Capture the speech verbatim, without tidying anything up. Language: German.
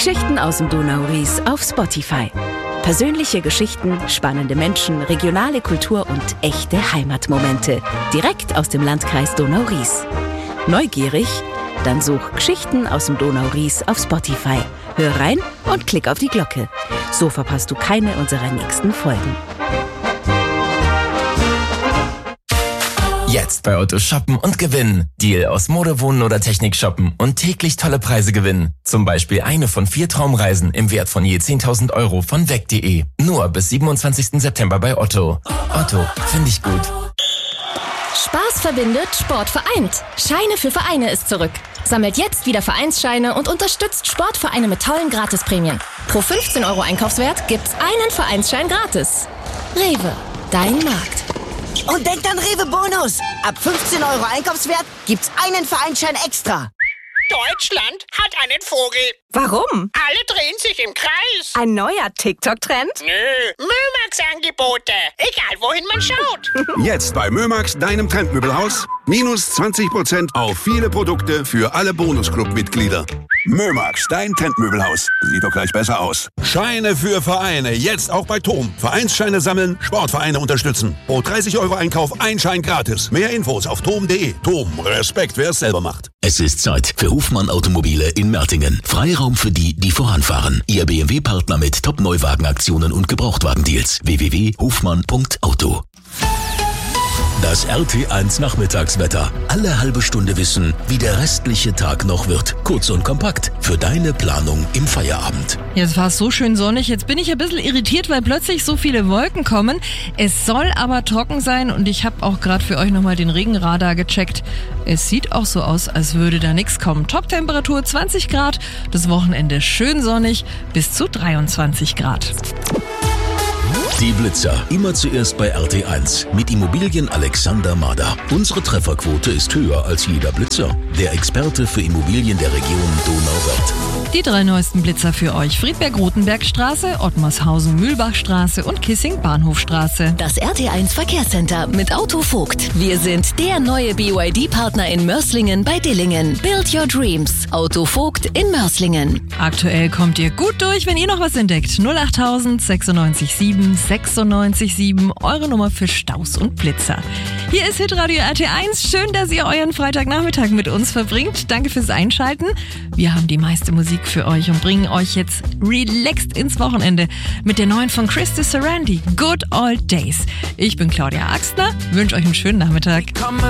Geschichten aus dem Donauries auf Spotify. Persönliche Geschichten, spannende Menschen, regionale Kultur und echte Heimatmomente. Direkt aus dem Landkreis Donauries. Neugierig? Dann such Geschichten aus dem Donauries auf Spotify. Hör rein und klick auf die Glocke. So verpasst du keine unserer nächsten Folgen. Jetzt bei Otto shoppen und gewinnen. Deal aus Mode, Wohnen oder Technik shoppen und täglich tolle Preise gewinnen. Zum Beispiel eine von vier Traumreisen im Wert von je zehntausend Euro von weg punkt de. Nur bis siebenundzwanzigsten September bei Otto. Otto, finde ich gut. Spaß verbindet, Sport vereint. Scheine für Vereine ist zurück. Sammelt jetzt wieder Vereinsscheine und unterstützt Sportvereine mit tollen Gratisprämien. Pro fünfzehn Euro Einkaufswert gibt's einen Vereinsschein gratis. Rewe, dein Markt. Und denkt an Rewe Bonus. Ab fünfzehn Euro Einkaufswert gibt's einen Vereinsschein extra. Deutschland hat einen Vogel. Warum? Alle drehen sich im Kreis. Ein neuer TikTok-Trend? Nö, Mömax-Angebote. Egal, wohin man schaut. Jetzt bei Mömax, deinem Trendmöbelhaus. Minus zwanzig Prozent auf viele Produkte für alle Bonusclub-Mitglieder. Mömax, dein Trendmöbelhaus. Sieht doch gleich besser aus. Scheine für Vereine. Jetzt auch bei Tom. Vereinsscheine sammeln, Sportvereine unterstützen. Pro dreißig Euro Einkauf ein Schein gratis. Mehr Infos auf tom punkt de. Tom, Respekt, wer es selber macht. Es ist Zeit für Hofmann Automobile in Mertingen. Freiraum für die, die voranfahren. Ihr B M W-Partner mit Top-Neuwagenaktionen und Gebrauchtwagendeals. w w w punkt hofmann punkt auto. Das R T eins Nachmittagswetter. Alle halbe Stunde wissen, wie der restliche Tag noch wird. Kurz und kompakt für deine Planung im Feierabend. Jetzt war es so schön sonnig. Jetzt bin ich ein bisschen irritiert, weil plötzlich so viele Wolken kommen. Es soll aber trocken sein und ich habe auch gerade für euch nochmal den Regenradar gecheckt. Es sieht auch so aus, als würde da nichts kommen. Top-Temperatur zwanzig Grad, das Wochenende schön sonnig bis zu dreiundzwanzig Grad. Die Blitzer, immer zuerst bei R T eins mit Immobilien Alexander Mader. Unsere Trefferquote ist höher als jeder Blitzer. Der Experte für Immobilien der Region Donauwörth. Die drei neuesten Blitzer für euch: Friedberg-Rotenberg-Straße, Ottmarshausen-Mühlbach-Straße und Kissing-Bahnhofstraße. Das R T eins Verkehrscenter mit Auto Vogt. Wir sind der neue B Y D-Partner in Mörs-Lingen bei Dillingen. Build your dreams. Auto Vogt in Mörs-Lingen. Aktuell kommt ihr gut durch, wenn ihr noch was entdeckt. null achttausend sechsundneunzig sieben sechsundneunzig sieben, eure Nummer für Staus und Blitzer. Hier ist Hitradio R T eins. Schön, dass ihr euren Freitagnachmittag mit uns verbringt. Danke fürs Einschalten. Wir haben die meiste Musik für euch und bringen euch jetzt relaxed ins Wochenende mit der neuen von Christy Sarandi, Good Old Days. Ich bin Claudia Axtner, wünsche euch einen schönen Nachmittag.